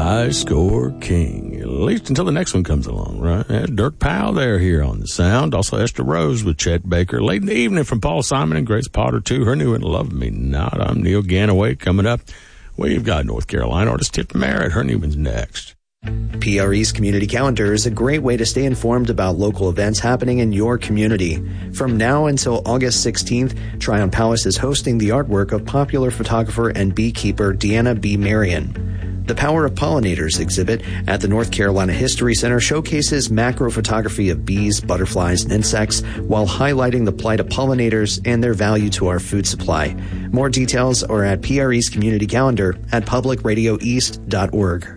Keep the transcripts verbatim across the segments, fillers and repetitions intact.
high score king, at least until the next one comes along, right? And Dirk Powell there here on the sound. Also Esther Rose with Chet Baker. Late in the evening from Paul Simon and Grace Potter, too. Her new one, Love Me Not. I'm Neil Ganaway. Coming up, we've got North Carolina artist Tiff Merritt. Her new one's next. P R E's Community Calendar is a great way to stay informed about local events happening in your community. From now until August sixteenth, Tryon Palace is hosting the artwork of popular photographer and beekeeper Deanna B. Marion. The Power of Pollinators exhibit at the North Carolina History Center showcases macro photography of bees, butterflies, and insects while highlighting the plight of pollinators and their value to our food supply. More details are at P R E's Community Calendar at public radio east dot org.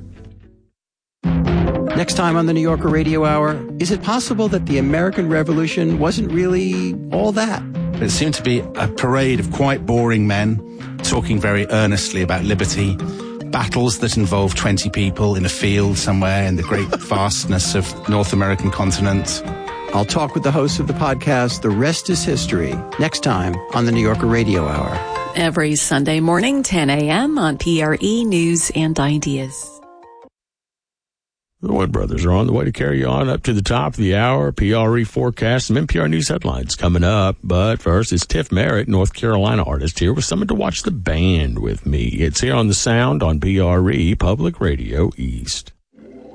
Next time on the New Yorker Radio Hour, is it possible that the American Revolution wasn't really all that? It seemed to be a parade of quite boring men talking very earnestly about liberty, battles that involve twenty people in a field somewhere in the great vastness of North American continent. I'll talk with the host of the podcast, The Rest is History, next time on the New Yorker Radio Hour. Every Sunday morning, ten a.m. on P R E News and Ideas. The Wood Brothers are on the way to carry you on up to the top of the hour. P R E forecast, some N P R News headlines coming up. But first, it's Tiff Merritt, North Carolina artist, here with someone to watch the band with me. It's here on the sound on P R E Public Radio East.